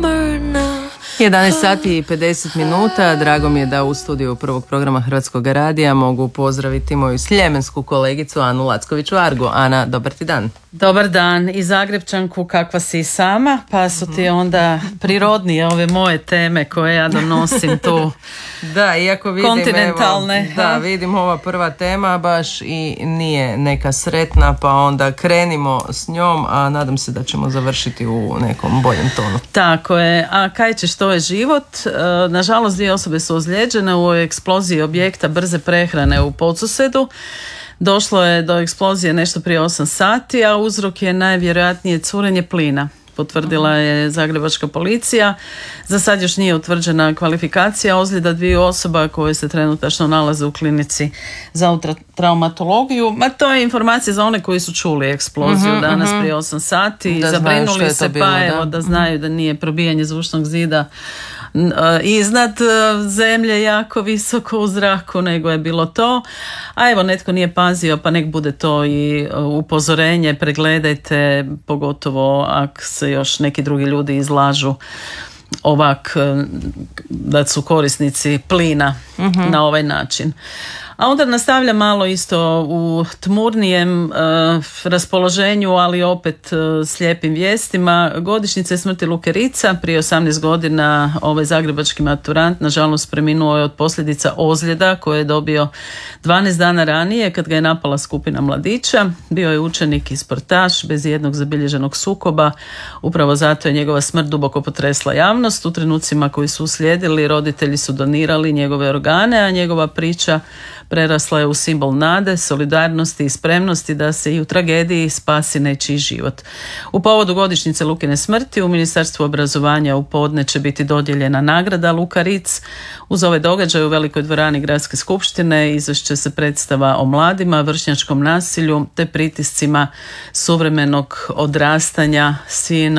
11 sati i 50 minuta. Drago mi je da u studiju prvog programa Hrvatskog radija mogu pozdraviti moju sljemensku kolegicu Anu Lacković-Vargu. Ana, dobar ti dan. Dobar dan. I Zagrepčanku kakva si i sama, pa su ti onda prirodnije ove moje teme koje ja donosim tu. Da, iako vidim, kontinentalne. Evo, da, vidim ova prva tema baš i nije neka sretna, pa onda krenimo s njom, a nadam se da ćemo završiti u nekom boljem tonu. Tako je. A kaj ćeš, to je život. Nažalost, 2 osobe su ozlijeđene u eksploziji objekta brze prehrane u Podsusedu. Došlo je do eksplozije nešto prije 8 sati, a uzrok je najvjerojatnije curenje plina. Potvrdila je zagrebačka policija. Za sad još nije utvrđena kvalifikacija ozljeda 2 osoba koje se trenutačno nalaze u klinici za traumatologiju. Ma to je informacija za one koji su čuli eksploziju danas prije 8 sati. Da, zabrinuli se bilo, pa evo da znaju da nije probijanje zvučnog zida iznad zemlje jako visoko u zraku, nego je bilo to. A evo, netko nije pazio, pa nek bude to i upozorenje, pregledajte, pogotovo ako se još neki drugi ljudi izlažu ovak da su korisnici plina na ovaj način. A onda nastavlja malo isto u tmurnijem raspoloženju, ali opet s lijepim vijestima. Godišnjica smrti Luke Ritza, prije 18 godina ovaj zagrebački maturant nažalost preminuo je od posljedica ozljeda koje je dobio 12 dana ranije kad ga je napala skupina mladića. Bio je učenik i sportaš bez jednog zabilježenog sukoba. Upravo zato je njegova smrt duboko potresla javnost. U trenucima koji su uslijedili roditelji su donirali njegove organe, a njegova priča prerasla je u simbol nade, solidarnosti i spremnosti da se i u tragediji spasi nečiji život. U povodu godišnjice Lukine smrti u Ministarstvu obrazovanja u podne će biti dodijeljena nagrada Luka Ritz. Uz ovaj događaj u velikoj dvorani Gradske skupštine izvešće se predstava o mladima, vršnjačkom nasilju te pritiscima suvremenog odrastanja. Sin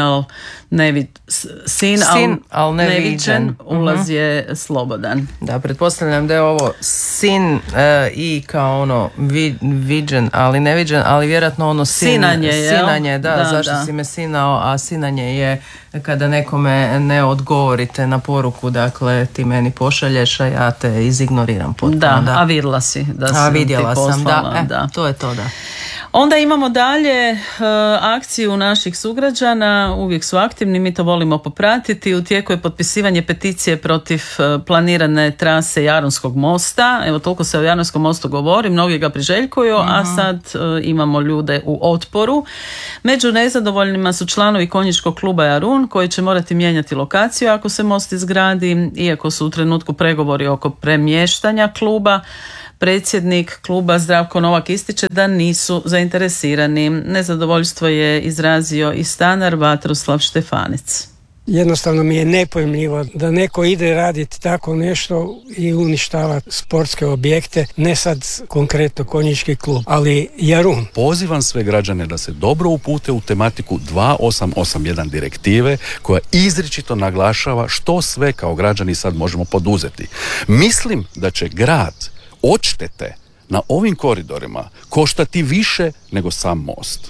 al neviđen, ulaz je slobodan. Da, pretpostavljam da je ovo sin i kao ono viđen, ali neviđen, ali vjerojatno ono sinanje, da, zašto si me sinao, a sinanje je kada nekome ne odgovorite na poruku, dakle ti meni pošalješ, a ja te izignoriram potpuno. Da, a vidjela si da sam vidjela ti poslala. Sam, da. To je to, da. Onda imamo dalje akciju naših sugrađana, uvijek su aktivni, mi to volimo popratiti. U tijeku je potpisivanje peticije protiv planirane trase Jaronskog mosta. Evo, toliko se o Jaronskom mostu govori, mnogi ga priželjkuju, a sad imamo ljude u otporu. Među nezadovoljnima su članovi konjičkog kluba Jarun koji će morati mijenjati lokaciju ako se most izgradi, iako su u trenutku pregovori oko premještanja kluba. Predsjednik kluba Zdravko Novak ističe da nisu zainteresirani. Nezadovoljstvo je izrazio i stanar Vatroslav Štefanec. Jednostavno mi je nepojmljivo da neko ide raditi tako nešto i uništava sportske objekte, ne sad konkretno konjički klub, ali Jarun. Pozivam sve građane da se dobro upute u tematiku 2881 direktive koja izričito naglašava što sve kao građani sad možemo poduzeti. Mislim da će grad odštete na ovim koridorima koštati više nego sam most.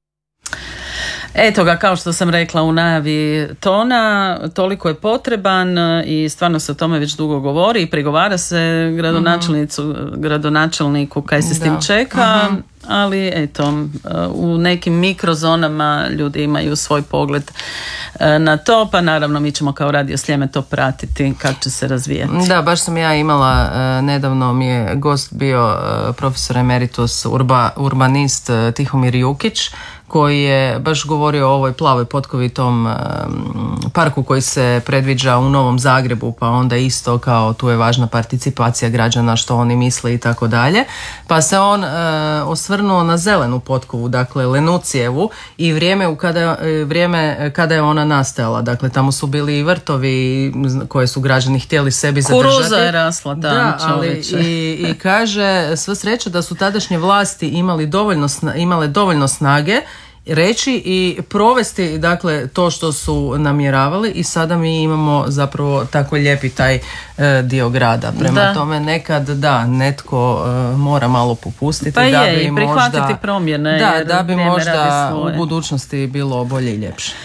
Eto ga, kao što sam rekla u najavi tona, toliko je potreban i stvarno se o tome već dugo govori i pregovara se gradonačelniku kaj se s tim čeka, ali eto, u nekim mikrozonama ljudi imaju svoj pogled na to, pa naravno mi ćemo kao Radio Sljeme to pratiti kako će se razvijati. Da, baš sam ja imala, nedavno mi je gost bio profesor emeritus urbanist Tihomir Jukić, koji je baš govorio o ovoj plavoj potkovitom parku koji se predviđa u Novom Zagrebu, pa onda isto kao tu je važna participacija građana, što oni misle i tako dalje. Pa se on osvrnuo na zelenu potkovu, dakle Lenucijevu, i vrijeme kada je ona nastajala. Dakle, tamo su bili i vrtovi koje su građani htjeli sebi zadržati. Kuruza je rasla tamo, da, ali i kaže, sva sreća da su tadašnje vlasti imale dovoljno snage reći i provesti, dakle, to što su namjeravali, i sada mi imamo zapravo tako lijepi taj dio grada. Prema tome nekad netko mora malo popustiti, pa da je, bi i prihvatiti možda promjene, da bi možda u budućnosti bilo bolje i ljepše.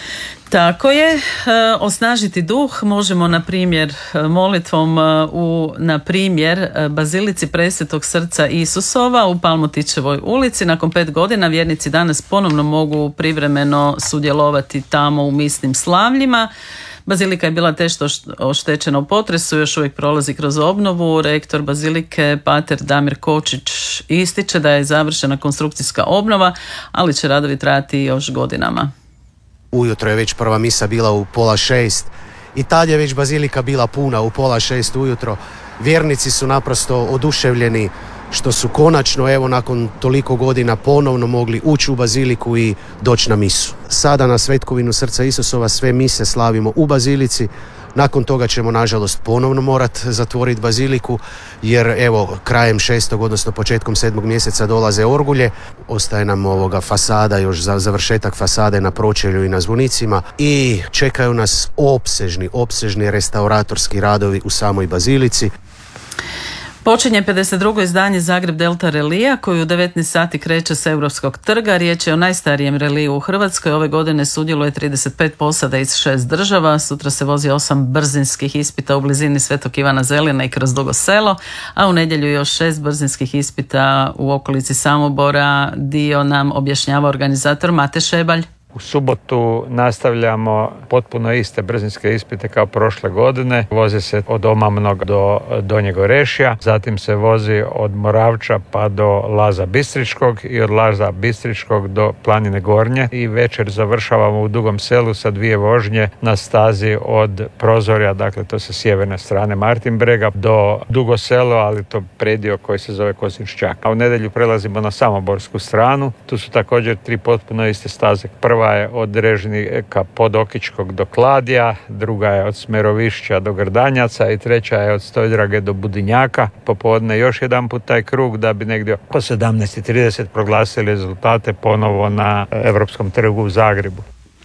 Tako je, osnažiti duh možemo na primjer molitvom u na primjer Bazilici Presvetog Srca Isusova u Palmotićevoj ulici. Nakon 5 godina vjernici danas ponovno mogu privremeno sudjelovati tamo u misnim slavljima. Bazilika je bila teško oštećena u potresu, još uvijek prolazi kroz obnovu. Rektor Bazilike, pater Damir Kočić, ističe da je završena konstrukcijska obnova, ali će radovi trajati još godinama. Ujutro je već prva misa bila u 5:30 i tad je već bazilika bila puna u 5:30 ujutro. Vjernici su naprosto oduševljeni što su konačno, evo nakon toliko godina, ponovno mogli ući u baziliku i doći na misu. Sada na Svetkovinu Srca Isusova sve mise slavimo u bazilici. Nakon toga ćemo nažalost ponovno morati zatvoriti baziliku jer evo krajem 6. odnosno početkom 7. mjeseca dolaze orgulje. Ostaje nam fasada, još za završetak fasade na pročelju i na zvonicima i čekaju nas opsežni restauratorski radovi u samoj bazilici. Počinje 52. izdanje Zagreb Delta relija koji u 19 sati kreće s Europskog trga. Riječ je o najstarijem reliju u Hrvatskoj. Ove godine sudjeluje 35 posada iz 6 država. Sutra se vozi 8 brzinskih ispita u blizini Svetog Ivana Zelina i kroz Dugo Selo, a u nedjelju još 6 brzinskih ispita u okolici Samobora. Dio nam objašnjava organizator Mate Šebalj. U subotu nastavljamo potpuno iste brzinske ispite kao prošle godine. Vozi se od Omamnog do Donjeg Orešja, zatim se vozi od Moravča pa do Laza Bistričkog i od Laza Bistričkog do Planine Gornje i večer završavamo u Dugom Selu sa 2 vožnje na stazi od Prozorja, dakle to sa sjeverne strane Martinbrega do Dugo Selo, ali to predio koji se zove Kosinšćak. A u nedjelju prelazimo na Samoborsku stranu, tu su također 3 potpuno iste staze. Prva je od Režnika Podokičkog do Kladija, druga je od Smerovišća do Grdanjaca i treća je od Stojdrage do Budinjaka. Popodne još jedan put taj krug da bi negdje po 17:30 proglasili rezultate ponovo na Europskom trgu u Zagrebu.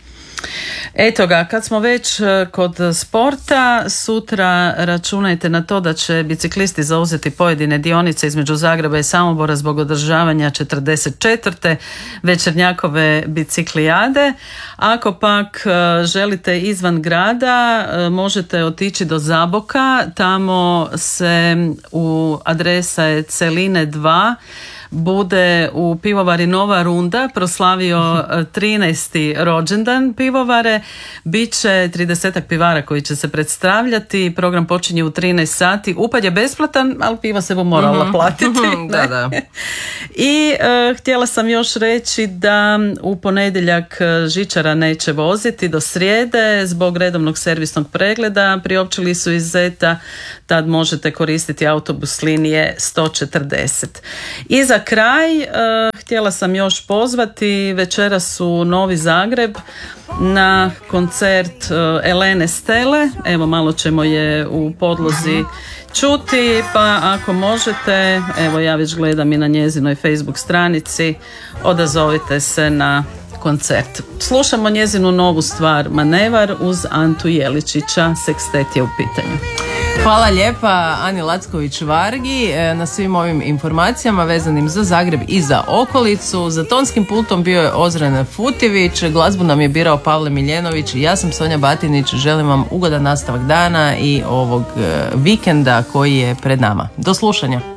Eto ga, kad smo već kod sporta, sutra računajte na to da će biciklisti zauzeti pojedine dionice između Zagreba i Samobora zbog održavanja 44. večernjakove biciklijade. Ako pak želite izvan grada, možete otići do Zaboka, tamo se adresa je Celine 2, bude u pivovari Nova Runda proslavio 13. rođendan pivovare. Biće 30 pivara koji će se predstavljati. Program počinje u 13 sati. Upad je besplatan, ali piva se bo morala platiti. Da. I htjela sam još reći da u ponedjeljak žičara neće voziti do srijede zbog redovnog servisnog pregleda. Priopćili su iz Zeta, tad možete koristiti autobus linije 140. I za kraj htjela sam još pozvati, večeras u Novi Zagreb na koncert Elene Stele. Evo malo ćemo je u podlozi čuti, pa ako možete, evo ja već gledam i na njezinoj Facebook stranici, odazovite se na koncert. Slušamo njezinu novu stvar Manevar uz Antu Jeličića, sekstet je u pitanju. Hvala lijepa Ani Lacković-Vargi na svim ovim informacijama vezanim za Zagreb i za okolicu. Za tonskim pultom bio je Ozren Futivić, glazbu nam je birao Pavle Miljenović i ja sam Sonja Batinić. Želim vam ugodan nastavak dana i ovog vikenda koji je pred nama. Do slušanja.